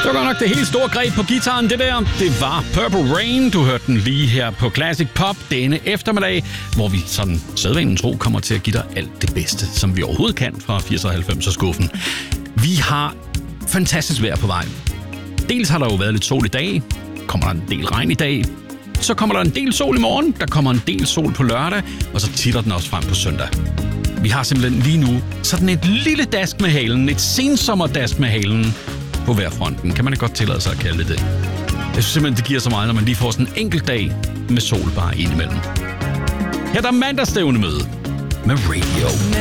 Det var godt nok det helt store greb på gitaren, det der. Det var Purple Rain. Du hørte den lige her på Classic Pop denne eftermiddag, hvor vi sådan sædvanen tro kommer til at give dig alt det bedste, som vi overhovedet kan fra 80'er og 90'er skuffen. Vi har fantastisk vejr på vej. Dels har der jo været lidt sol i dag. Kommer der en del regn i dag. Så kommer der en del sol i morgen. Der kommer en del sol på lørdag. Og så titter den også frem på søndag. Vi har simpelthen lige nu sådan et lille dask med halen. Et sensommerdask med halen på vejrfronten. Kan man ikke godt tillade sig at kalde det. Jeg synes simpelthen, det giver så meget, når man lige får sådan en enkelt dag med sol bare indimellem. Her er der mandagsstævnemøde med Radio.